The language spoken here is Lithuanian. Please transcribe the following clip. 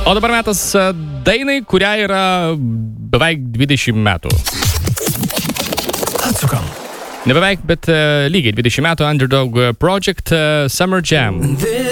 O dabar metas dainai, kurią yra beveik 20 metų. Atsukam. Ne beveik, bet lygiai 20 metų Underdog Project Summer Jam.